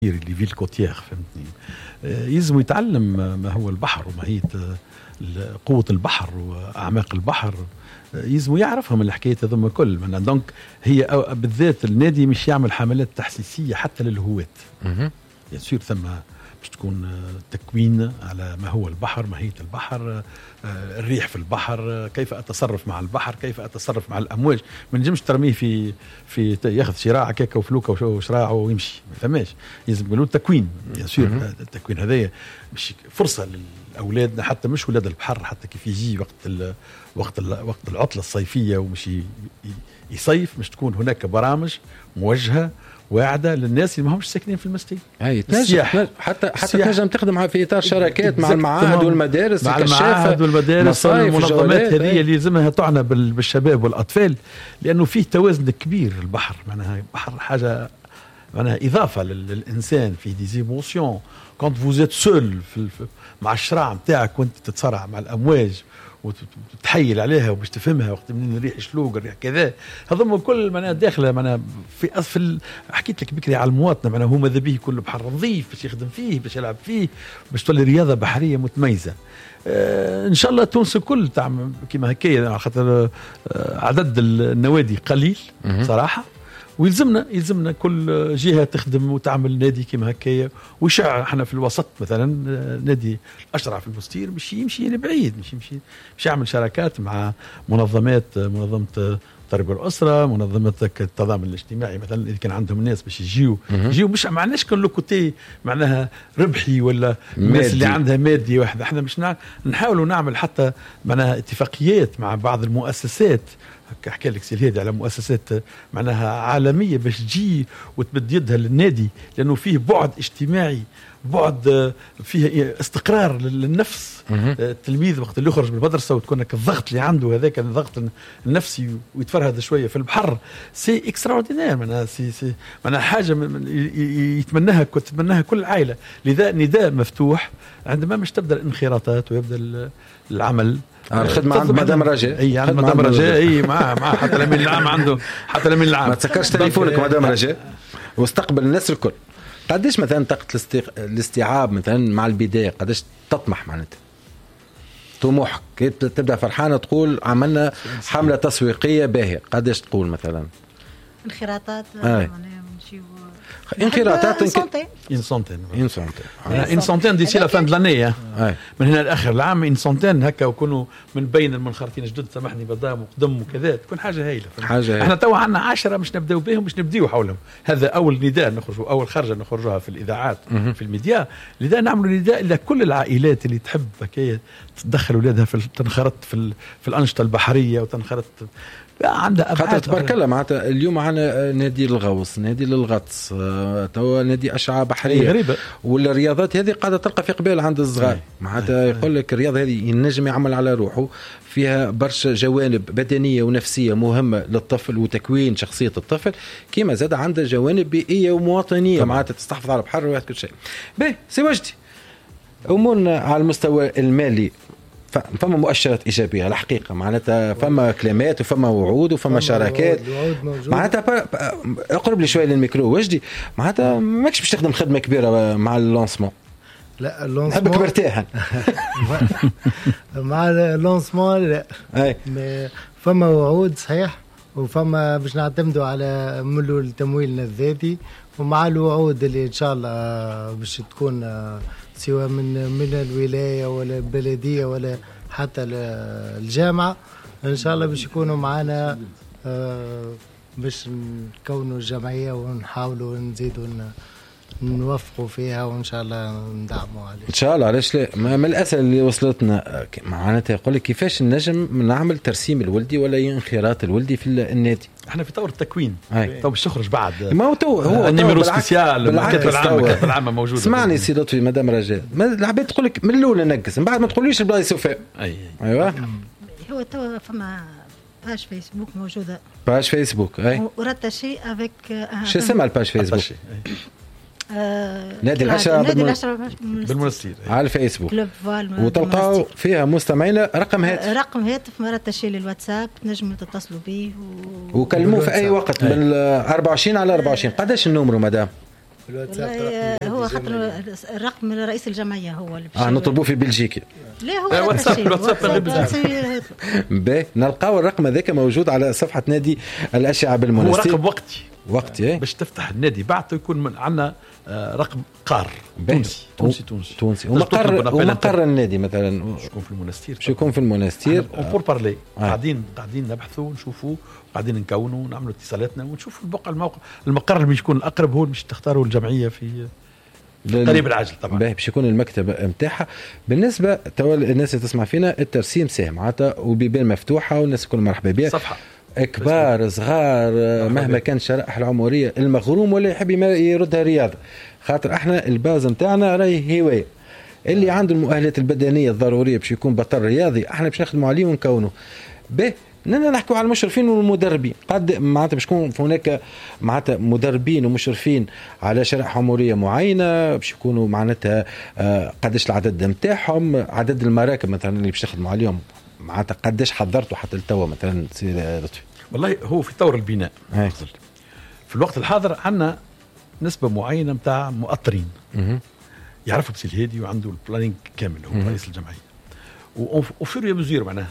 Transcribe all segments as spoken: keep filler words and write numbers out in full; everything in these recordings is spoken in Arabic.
اللي فيل كوتيير فهمتني. يلزم يتعلم ما هو البحر وماهية قوة البحر وأعماق البحر، يلزم يعرفهم الحكاية هذوما كل من دونك. هي بالذات النادي مش يعمل حملات تحسيسية حتى للهواة. يصير ثم باش تكون تكوين على ما هو البحر، ماهية البحر، الريح في البحر، كيف أتصرف مع البحر، كيف أتصرف مع الأمواج. ما نجمش ترميه في في ياخذ شراع كيكه وفلوكه وشراعه ويمشي، ما فماش. لازم له تكوين. يصير التكوين هذايا مش فرصة لأولادنا، حتى مش ولاد البحر، حتى كيف يجي وقت ال وقت ال وقت العطلة الصيفية ومش يصيف، مش تكون هناك برامج موجهة واعدة للناس اللي ما همش ساكنين في المستي. اي تنجم حتى حتى تنجم تخدم في اطار شراكات مع المعاهد والمدارس، مع المعاهد والمدارس والمنظمات هذه اللي لازمها تعنى بالشباب والاطفال، لانه فيه توازن كبير. البحر معناها البحر حاجه معناها اضافه للانسان، فيه دي زيموسيون كونت فوزيت سول مع الشراع نتاعك وانت تتصارع مع الامواج وتتحيل عليها وباش تفهمها وقت منين الريح شلوق الريح كذا. هذوما كل معناها داخله معناها في أصل. حكيت لك بكري على المواطنه معناها هو ماذا به كل بحر نظيف باش يخدم فيه، باش يلعب فيه، باش تولي رياضه بحريه متميزه. آه ان شاء الله تونس الكل تعمل كيما هكايا، خاطر آه عدد النوادي قليل صراحه، ويلزمنا يلزمنا كل جهه تخدم وتعمل نادي كيما هكايا ويشع. احنا في الوسط مثلا نادي الاشرع في البستير مش يمشي لبعيد، مش يمشي مش يعمل شراكات مع منظمات، منظمه تربيه الاسره، منظمه التضامن الاجتماعي مثلا، اذا كان عندهم الناس باش يجيو يجيو مش معناش كل كوتي معناها ربحي ولا الناس اللي عندها مادي واحده. احنا مش نحاولوا نعمل حتى معناها اتفاقيات مع بعض المؤسسات. حكى لك سي الهادي على مؤسسات معناها عالميه باش تجي وتمد يدها للنادي، لانه فيه بعد اجتماعي، بعد فيه استقرار للنفس. التلميذ وقت اللي يخرج من المدرسه وتكون الضغط اللي عنده هذاك الضغط النفسي ويتفرهد شويه في البحر، سي اكستراوردينير معناها سي سي معناها حاجه يتمناها تتمناها كل عائله. لذا نداء مفتوح عندما مش تبدا الانخراطات ويبدا العمل. الخدمة عند مدام رجاء. اي عند مدام رجاء. اي مع مع حتى الامين العام عنده، حتى الامين العام ما تسكرش تليفونك مدام رجاء واستقبل الناس الكل. قديش مثلا طاقة الاستيعاب مثلا مع البداية، قديش تطمح معناتها طموحك كي تبدا فرحانة تقول عملنا حملة تسويقية باهية، قديش تقول مثلا انخراطات انخراطات ان سنتين ان سنتين ان سنتين ديسي لا فان دلاني، من هنا لاخر العام ان سنتين هكا، وكونوا من بين المنخرطين جدد سامحني بدام وقدم وكذا، تكون حاجه هايله. حاجة احنا تو عندنا عشرة مش نبداو بهم، مش نبديو حولهم. هذا اول نداء نخرجوا، اول خرجه نخرجوها في الاذاعات في الميديا. لذا نعملوا نداء لكل العائلات اللي تحب هكايا تدخل اولادها في تنخرط في في الانشطه البحريه وتنخرط عندها خاطر تبارك الله. معناتها اليوم معنا نادي الغوص، نادي للغطس، تو نادي أشعة بحرية غريبة. والرياضات هذه قاعدة تلقى في قبال عند الصغار. معناتها يقول لك الرياضة هذه ينجم يعمل على روحه، فيها برشا جوانب بدنية ونفسية مهمة للطفل وتكوين شخصية الطفل، كما زاد عنده جوانب بيئية ومواطنية معناتها تستحفظ على البحر وهذا كل شيء. باهي سي وجدي، أمورنا على المستوى المالي فما مؤشرات إيجابية الحقيقة، معناتها فما كلمات وفما وعود وفما شراكات. معناتها اقرب لي شوية للميكرو وجدي، معناتها ماكش باش تخدم خدمة كبيرة مع اللانسمون. لا اللانسمون نحبك مرتاحا مع اللانسمون لا. أي. فما وعود صحيح، وفما باش نعتمدوا على ملول تمويلنا الذاتي، ومع الوعود اللي إن شاء الله باش تكون سواء من من الولاية ولا البلدية ولا حتى الجامعة، إن شاء الله باش يكونوا معنا باش نكونوا الجمعية ونحاولوا نزيدوا نوفقوا فيها، وإن شاء الله ندعموا عليه إن شاء الله. علاش لا؟ ما الأسئلة اللي وصلتنا معناتها يقول لك كيفاش نجم نعمل ترسيم الولدي ولا انخراط الولدي في النادي. احنا في طور التكوين تو باش تخرج بعد ما هو تو هو النيميرو سبيسيال الكتله العامه الكتله العامه موجوده. اسمعني سي لطفي مدام رجاء، العباد تقول لك من الاول نقص، من بعد ما تقوليش البلايص وفاء. اي ايوه هو تو فما باج فيسبوك موجوده، باج فيسبوك اي وراتاشي افيك شو اسمها الباج فيسبوك؟ آه نادي الأشرة بالمنستير على الفيسبوك، وتلقاو فيها مستمعين رقم هاتف رقم هاتف مرات تشيل الواتساب تنجموا تتصلوا به و... وكلموه في أي وقت من أربعة وعشرين على أربعة وعشرين. قداش النمرو مدام؟ هو خاطر الرقم رئيس الجمعيه هو اللي اه نطلبوه في بلجيكا. لا هو واتساب واتساب باهي نلقاو الرقم هذاك موجود على صفحه نادي الاشعه بالمنستير. هو رقم وقتي وقتي باش تفتح النادي بعد يكون عندنا رقم قار تونسي تونسي تونسي تونسي ومقر ومقر النادي مثلا شكون في المنستير شو يكون في المنستير بور بارلي قاعدين قاعدين نبحثوا ونشوفوا قاعدين نكونوا ونعملوا اتصالاتنا ونشوفوا البقعه الموقع المقر اللي يكون الاقرب هو اللي باش تختاروا الجمعيه في قريب العاجل طبعا باش يكون المكتب نتاعها. بالنسبه تو الناس اللي تسمع فينا الترسيم ساهم معناتها وبيبان مفتوحه والناس الكل مرحبا بها صفحه كبار صغار مهما كان الشرائح العمريه المغروم ولا يحب يردها رياضه خاطر احنا الباز نتاعنا راهي هوايه اللي عنده المؤهلات البدنيه الضروريه باش يكون بطل رياضي احنا باش نخدموا عليه ونكونه به. نحن نحكوا على المشرفين والمدربين قد معناتها باش يكون هناك معناتها مدربين ومشرفين على شرائح عمريه معينه باش يكونوا معناتها قداش العدد نتاعهم عدد المراكب مثلا اللي باش تخدموا عليهم معناتها قداش حضرتوا حتى لتوا مثلا سي لطفي. والله هو في طور البناء هي. في الوقت الحاضر عندنا نسبه معينه نتاع مؤطرين يعرفوا بسي الهادي وعنده البلانينج كامل هو رئيس الجمعيه وفيرو يمزير معناها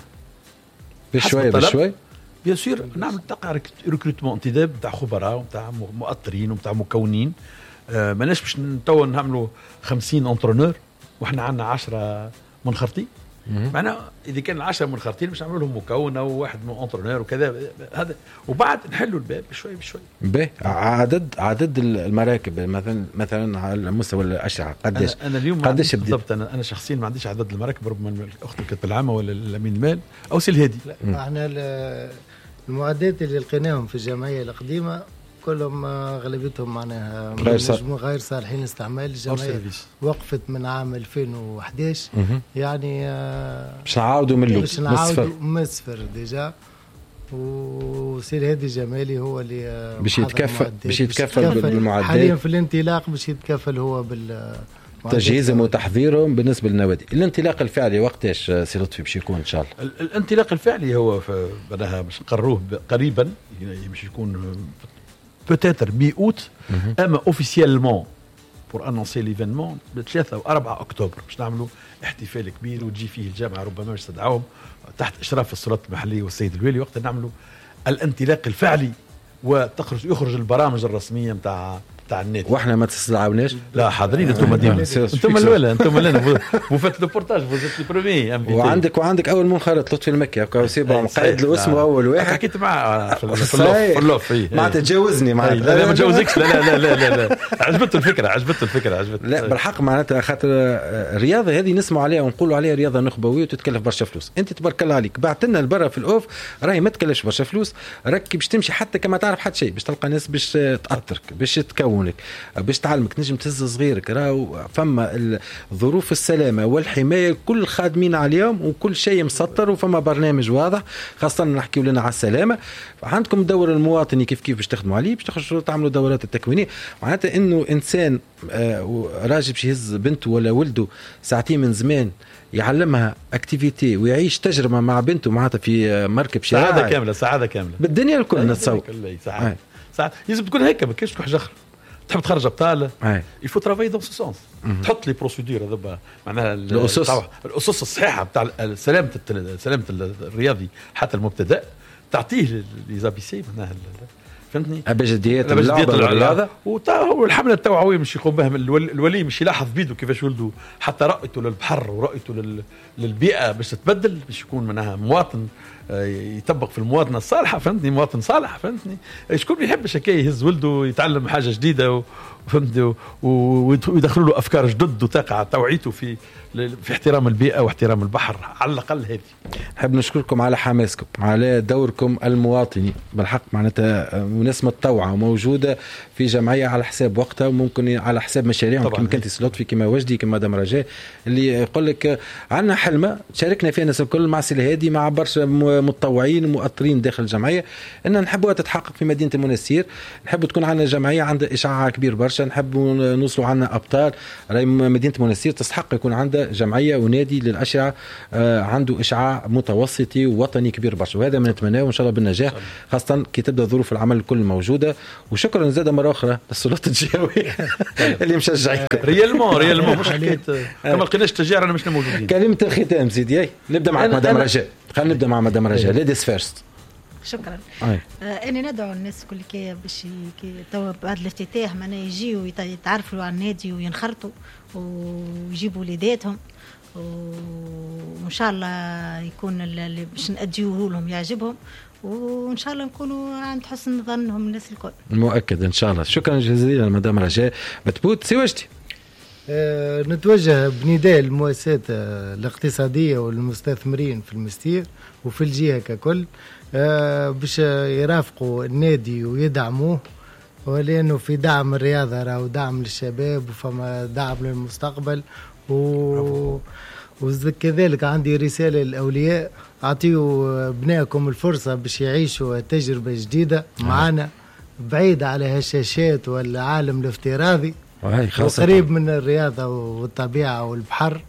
بشوي بشوي بيان سور نعمل تقع ريكروتمون انتداب نتاع خبراء ونتاع مؤطرين ونتاع مكونين آه ماناش باش نتوا نعملوا خمسين انترونور وحنا عندنا عشرة منخرطين معناها اذا كان العشرة منخرطين باش نعمل لهم مكون او واحد من انترونور وكذا هذا وبعد نحلوا الباب بشوي بشوي. باهي عدد عدد المراكب مثلا مثلا على مستوى الاشعه قداش انا, أنا اليوم قداش بالضبط انا انا شخصيا ما عنديش عدد المراكب ربما الاخت الكتب العامه ولا الامين المال او سي الهادي. احنا المعدات اللي لقيناهم في الجمعيه القديمه كلهم اغلبيتهم معناها غير صالحين للاستعمال. الجمعيه وقفت من عام ألفين وأحد عشر يعني باش نعاودوا من الاول باش نعاودوا من الصفر ديجا وسير هادي جمالي هو اللي باش يتكفل باش يتكفل بالمعدات حاليا في الانطلاق باش يتكفل هو بال تجهيزهم وتحضيرهم بالنسبه للنوادي. الانطلاق الفعلي وقتاش سي لطفي باش يكون ان شاء الله؟ الانطلاق الفعلي هو بدها باش نقروه قريبا باش يكون peut-être mi-août اما اوفيسيالمون pour annoncer l'événement بثلاثة وأربعة أكتوبر باش نعملوا احتفال كبير وتجي فيه الجامعة ربما باش تدعوهم تحت إشراف السلطات المحلية والسيد الوالي وقت نعملوا الانطلاق الفعلي وتخرج يخرج البرامج الرسمية متاع تاع النادي. واحنا ما تستدعوناش؟ لا حاضرين انتم ديما انتم الاولى انتم لنا فو فات لو بورتاج فو زيت البروميي وعندك وعندك اول منخرط لطفي المكي هكا سيبا مقيد له اسمه اول واحد حكيت معاه في اللوف اللوف معناتها تجاوزني معناتها لا ما تجاوزكش لا لا لا لا لا عجبته الفكره عجبته الفكره عجبته لا بالحق معناتها خاطر الرياضه هذه نسمعوا عليها ونقولوا عليها رياضه نخبويه وتتكلف برشا فلوس. انت تبارك الله عليك بعت لنا لبرا في الاوف راهي ما تكلفش برشا فلوس راكي باش تمشي حتى كما تعرف حتى شيء باش تلقى ناس باش تاثرك باش تكونك باش تعلمك نجم تهز صغيرك راهو فما ظروف السلامه والحمايه كل خادمين عليهم وكل شيء مسطر وفما برنامج واضح خاصه نحكيوا لنا على السلامه. عندكم دور المواطني كيف كيف باش تخدموا عليه باش تخرجوا تعملوا دورات التكوينيه معناتها انه انسان راجل باش يهز بنته ولا ولده ساعتين من زمان يعلمها اكتيفيتي ويعيش تجربه مع بنته معناتها في مركب شراعي سعاده كامله سعاده كامله بالدنيا الكل نتصور سعاده سعاده لازم تكون هيك ما كاينش حاجه اخرى تحب تخرج ابطال يفو ترافاي دون سو سونس تحط لي بروسيدور هذا معناها الاسس الاسس الصحيحه بتاع سلامه سلامه الرياضي حتى المبتدئ تعطيه لي زابيسي معناها فهمتني ابجديات اللعبه والرياضه والحمله التوعويه مش يقوم بها الولي مش يلاحظ بيده كيفاش ولده حتى رؤيته للبحر ورؤيته للبيئه باش تتبدل باش يكون منها مواطن يطبق في المواطنه الصالحه فهمتني مواطن صالح فهمتني شكون ما يحبش هكا يهز ولده يتعلم حاجه جديده فهمتني ويدخلوا له افكار جدد وتقع توعيته في في احترام البيئه واحترام البحر على الاقل. هذه نحب نشكركم على حماسكم على دوركم المواطني بالحق معناتها ناس متطوعه وموجوده في جمعيه على حساب وقتها وممكن على حساب مشاريعهم كما كنت سلطفي كما وجدي كما مدام رجاء اللي يقول لك عندنا حلمه شاركنا فيها الناس الكل مع سي الهادي مع برشا متطوعين ومؤطرين داخل الجمعيه ان نحبوها تتحقق في مدينه المنستير. نحب تكون عندنا جمعيه عندها اشعاع كبير برشا نحب نوصلوا عندنا ابطال راهي مدينه المنستير تستحق يكون عندها جمعيه ونادي للاشعه عنده اشعاع متطور متوسطي ووطني كبير برشا، وهذا ما نتمناه وان شاء الله بالنجاح، خاصه كي تبدا ظروف العمل الكل موجوده. وشكرا زاده مره اخرى للسلطات الجهويه اللي مشجعين ريالمون ريالمون مش حكيت كما لقيناش تجار انا مش موجودين. كلمه الختام سيدي، نبدا معك مدام رجاء. خلينا نبدا مع مدام رجاء. ليديز فيرست. شكرا. آه أنا ندعو الناس كل كي باش توا بعد الافتتاح معنا يجيوا يتعرفوا على النادي وينخرطوا ويجيبوا وليداتهم، وإن شاء الله يكون اللي باش نأديوه لهم يعجبهم، وإن شاء الله نكونوا عند حسن ظنهم الناس الكل. مؤكد إن شاء الله. شكرا جزيلا مدام رجاء. بتبوت سواجتي. أه نتوجه بنداء المؤسسات الاقتصادية والمستثمرين في المستير وفي الجهة ككل أه باش يرافقوا النادي ويدعموه، ولأنه في دعم الرياضة راهو دعم للشباب وفما دعم للمستقبل. و... وكذلك عندي رسالة للأولياء، أعطيوا بنائكم الفرصة باش يعيشوا تجربة جديدة معنا بعيدة على هالشاشات والعالم الافتراضي وقريب من الرياضة والطبيعة والبحر.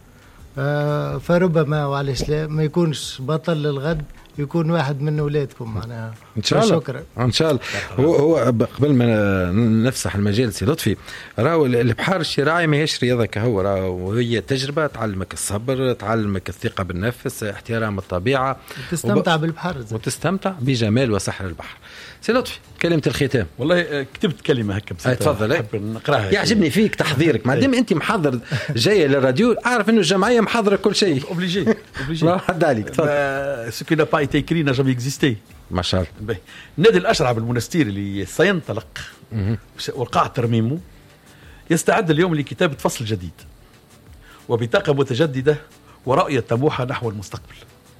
آه فربما وعلاش لا ما يكونش بطل للغد، يكون واحد من اولادكم معناها. ان شاء الله. شكرا. ان شاء الله. هو هو قبل ما نفسح المجال سي لطفي، راهو البحر الشراعي ماهيش رياضه كهو، راهو هي تجربه تعلمك الصبر، تعلمك الثقه بالنفس، احترام الطبيعه، وتستمتع وب... بالبحر زي. وتستمتع بجمال وسحر البحر. سي لطفي كلمه الختام. والله كتبت كلمه هكا بس تفضل. نحب نقراها. يعجبني فيك تحضيرك، ما دام انت محضر جاي للراديو، اعرف انه الجمعيه محضره كل شيء. اوبليجي اوبليجي. ما حد عليك. تفضل. سو كي نا با ايتي اكري نا جامي اكزيستي. ما شاء الله. النادي الاشرع بالمنستير اللي سينطلق وقاع ترميمه يستعد اليوم لكتابه فصل جديد وبطاقه متجدده ورؤيه طموحه نحو المستقبل.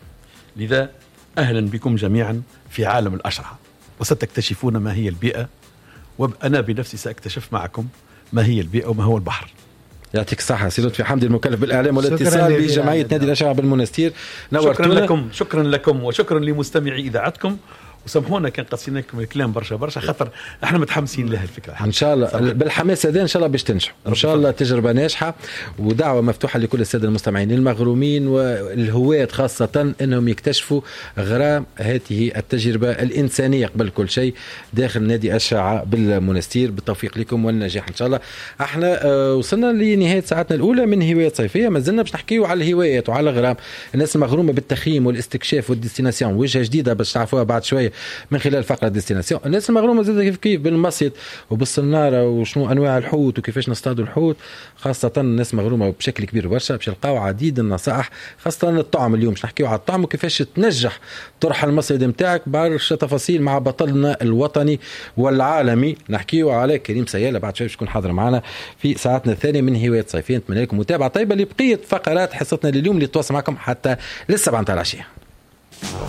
لذا اهلا بكم جميعا في عالم الاشرع، وستكتشفون ما هي البيئه، وأنا بنفسي سأكتشف معكم ما هي البيئة وما هو البحر. يعطيك الصحة سي لطفي حمدي المكلف بالإعلام والاتصال بجمعية نادي الأشرع بالمنستير. شكرا لكم شكرا لكم وشكرا لمستمعي إذاعتكم، وسامحونا كان قصيناكم الكلام برشا برشا خاطر احنا متحمسين لها الفكره. ان شاء الله صحيح. بالحماس هذا ان شاء الله باش تنجح ان شاء الله. تجربه ناجحه ودعوه مفتوحه لكل الساده المستمعين المغرومين والهواة خاصه انهم يكتشفوا غرام هذه التجربه الانسانيه قبل كل شيء داخل نادي الشاعة بالمنستير. بالتوفيق لكم والنجاح ان شاء الله. احنا وصلنا لنهايه ساعتنا الاولى من هوايات صيفيه، ما زلنا باش نحكيوا على الهوايات وعلى الغرام. الناس المغرومه بالتخييم والاستكشاف والديستيناسيون، وجهه جديده باش تعرفوها بعد شويه من خلال فقرة ديستيناسيون. الناس المغرومة زادة كيف كيف بالمصيد وبالصنارة وشنو أنواع الحوت وكيفاش نصطادوا الحوت، خاصة الناس مغرومة بشكل كبير برشا باش يلقاو عديد النصائح خاصة الطعم. اليوم باش نحكيو على الطعم وكيفاش تنجح طرح المصيد نتاعك، برشا تفاصيل مع بطلنا الوطني والعالمي. نحكيو على كريم سيالة بعد شوي باش يكون حاضر معنا في ساعتنا الثانية من هوايات صيفية. نتمنى لكم متابعة طيبة لبقية فقرات حصتنا لليوم اللي تواصل معكم حتى للسبعة متاع العشية.